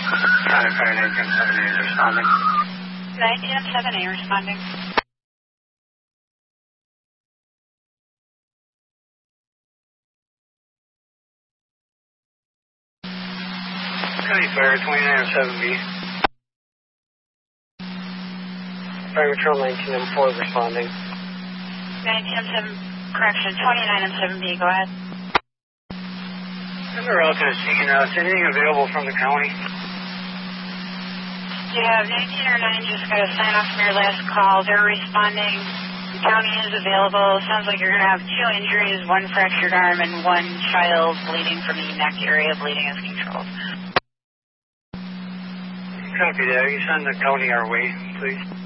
1978 responding. 1978 responding. County Fire 2907B. Fire Patrol 19M4 responding. 19M7, correction, 29M7B, go ahead. We're out to seeking out. Is anything available from the county? You have 19 or 9 just got a sign off from your last call. They're responding. The county is available. Sounds like you're going to have 2 injuries, 1 fractured arm, and 1 child bleeding from the neck area. Bleeding is controlled. Copy that. You send the county our way, please.